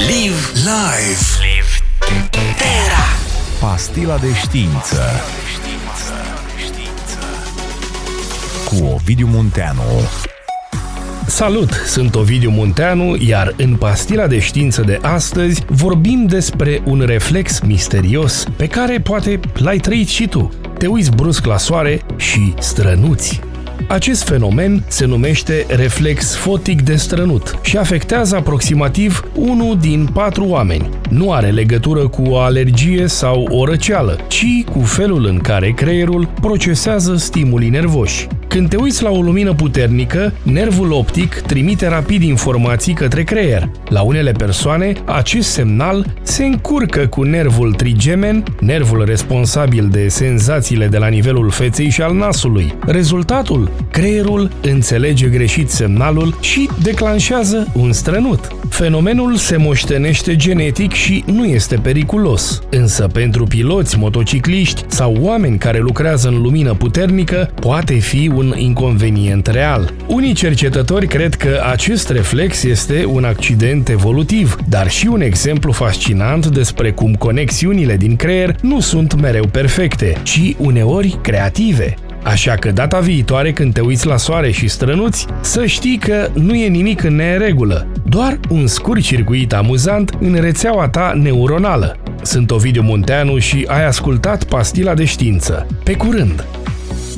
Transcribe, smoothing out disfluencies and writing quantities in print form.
Live Terra. Pastila de știință cu Ovidiu Munteanu. Salut, sunt Ovidiu Munteanu, iar în Pastila de știință de astăzi vorbim despre un reflex misterios pe care poate l-ai trăit și tu. Te uiți brusc la soare și strănuți. Acest fenomen se numește reflex fotic de strănut și afectează aproximativ 1 din 4 oameni. Nu are legătură cu o alergie sau o răceală, ci cu felul în care creierul procesează stimulii nervoși. Când te uiți la o lumină puternică, nervul optic trimite rapid informații către creier. La unele persoane, acest semnal se încurcă cu nervul trigemen, nervul responsabil de senzațiile de la nivelul feței și al nasului. Rezultatul? Creierul înțelege greșit semnalul și declanșează un strănut. Fenomenul se moștenește genetic și nu este periculos, însă pentru piloți, motocicliști sau oameni care lucrează în lumină puternică poate fi un inconvenient real. Unii cercetători cred că acest reflex este un accident evolutiv, dar și un exemplu fascinant despre cum conexiunile din creier nu sunt mereu perfecte, ci uneori creative. Așa că data viitoare când te uiți la soare și strănuți, să știi că nu e nimic în neregulă, doar un scurt-circuit amuzant în rețeaua ta neuronală. Sunt Ovidiu Munteanu și ai ascultat Pastila de știință. Pe curând!